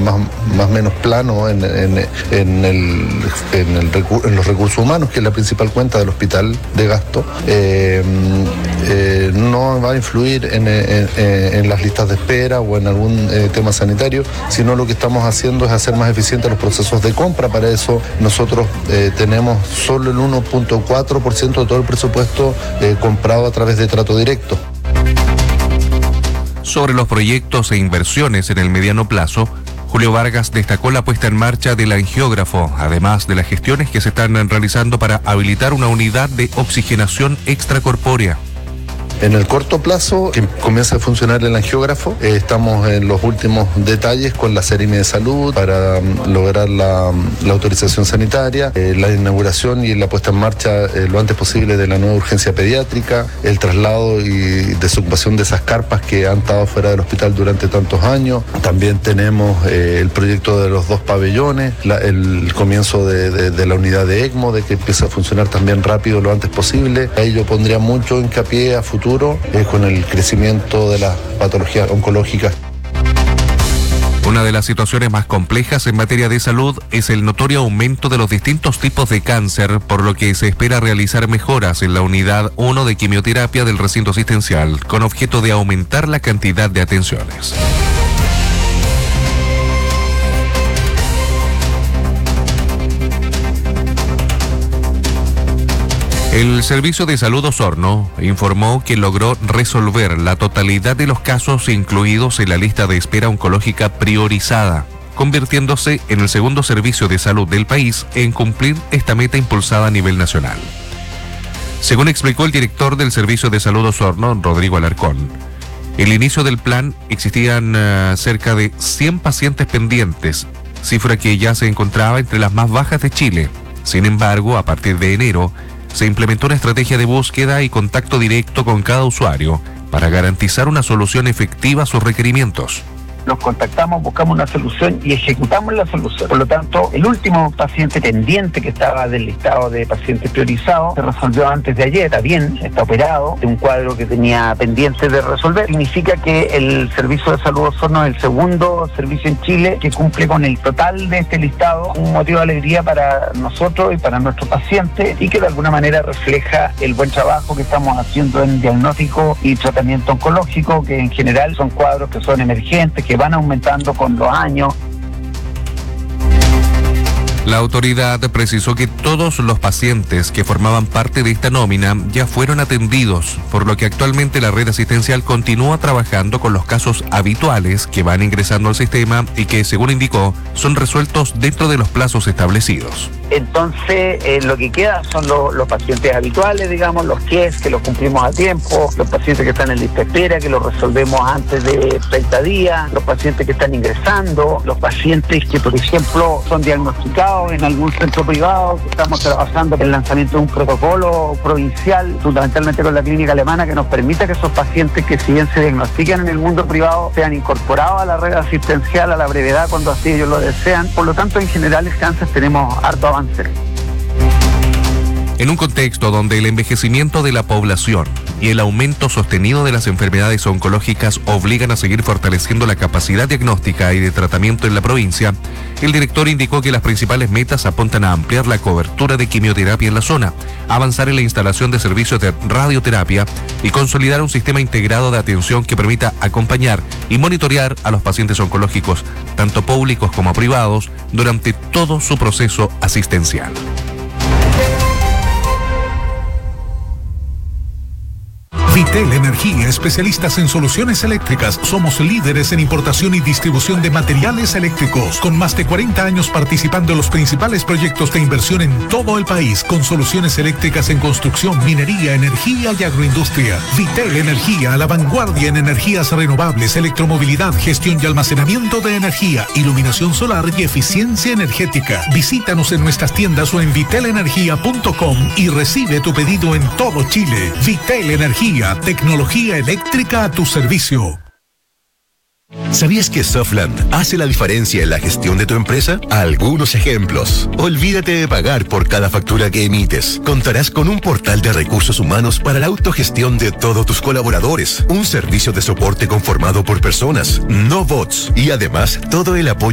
más o menos plano en los recursos humanos, que es la principal cuenta del hospital de gasto, no va a influir en las listas de espera o en algún tema sanitario, sino lo que estamos haciendo es hacer más eficientes los procesos de compra. Para eso nosotros tenemos solo el 1.4% de todo el presupuesto comprado a través de trato directo. Sobre los proyectos e inversiones en el mediano plazo, Julio Vargas destacó la puesta en marcha del angiógrafo, además de las gestiones que se están realizando para habilitar una unidad de oxigenación extracorpórea. En el corto plazo, que comienza a funcionar el angiógrafo, estamos en los últimos detalles con la Seremi de Salud para lograr la autorización sanitaria, la inauguración y la puesta en marcha lo antes posible de la nueva urgencia pediátrica, el traslado y desocupación de esas carpas que han estado fuera del hospital durante tantos años. También tenemos el proyecto de los 2 pabellones, el comienzo de la unidad de ECMO, de que empiece a funcionar también rápido lo antes posible. Ahí yo pondría mucho hincapié a futuro con el crecimiento de las patologías oncológicas. Una de las situaciones más complejas en materia de salud es el notorio aumento de los distintos tipos de cáncer, por lo que se espera realizar mejoras en la unidad 1 de quimioterapia del recinto asistencial, con objeto de aumentar la cantidad de atenciones. El Servicio de Salud Osorno informó que logró resolver la totalidad de los casos incluidos en la lista de espera oncológica priorizada, convirtiéndose en el segundo servicio de salud del país en cumplir esta meta impulsada a nivel nacional. Según explicó el director del Servicio de Salud Osorno, Rodrigo Alarcón, el inicio del plan existían cerca de 100 pacientes pendientes, cifra que ya se encontraba entre las más bajas de Chile. Sin embargo, a partir de enero, se implementó una estrategia de búsqueda y contacto directo con cada usuario para garantizar una solución efectiva a sus requerimientos. Nos contactamos, buscamos una solución y ejecutamos la solución. Por lo tanto, el último paciente pendiente que estaba del listado de pacientes priorizados se resolvió antes de ayer. Está bien, está operado de un cuadro que tenía pendiente de resolver. Significa que el Servicio de Salud Osorno es el segundo servicio en Chile que cumple con el total de este listado. Un motivo de alegría para nosotros y para nuestros pacientes, y que de alguna manera refleja el buen trabajo que estamos haciendo en diagnóstico y tratamiento oncológico, que en general son cuadros que son emergentes, que van aumentando con los años. La autoridad precisó que todos los pacientes que formaban parte de esta nómina ya fueron atendidos, por lo que actualmente la red asistencial continúa trabajando con los casos habituales que van ingresando al sistema y que, según indicó, son resueltos dentro de los plazos establecidos. Entonces, lo que queda son los pacientes habituales, digamos, los que los cumplimos a tiempo, los pacientes que están en lista de espera, que los resolvemos antes de 30 días, los pacientes que están ingresando, los pacientes que, por ejemplo, son diagnosticados en algún centro privado, que estamos trabajando en el lanzamiento de un protocolo provincial, fundamentalmente con la clínica alemana, que nos permita que esos pacientes que, si bien se diagnostican en el mundo privado, sean incorporados a la red asistencial a la brevedad cuando así ellos lo desean. Por lo tanto, en general, en cáncer tenemos harto avance. En un contexto donde el envejecimiento de la población y el aumento sostenido de las enfermedades oncológicas obligan a seguir fortaleciendo la capacidad diagnóstica y de tratamiento en la provincia, el director indicó que las principales metas apuntan a ampliar la cobertura de quimioterapia en la zona, avanzar en la instalación de servicios de radioterapia y consolidar un sistema integrado de atención que permita acompañar y monitorear a los pacientes oncológicos, tanto públicos como privados, durante todo su proceso asistencial. Vitel Energía, especialistas en soluciones eléctricas. Somos líderes en importación y distribución de materiales eléctricos, con más de 40 años participando en los principales proyectos de inversión en todo el país, con soluciones eléctricas en construcción, minería, energía y agroindustria. Vitel Energía, a la vanguardia en energías renovables, electromovilidad, gestión y almacenamiento de energía, iluminación solar y eficiencia energética. Visítanos en nuestras tiendas o en vitelenergia.com y recibe tu pedido en todo Chile. Vitel Energía, tecnología eléctrica a tu servicio. ¿Sabías que Softland hace la diferencia en la gestión de tu empresa? Algunos ejemplos. Olvídate de pagar por cada factura que emites. Contarás con un portal de recursos humanos para la autogestión de todos tus colaboradores. Un servicio de soporte conformado por personas, no bots. Y además, todo el apoyo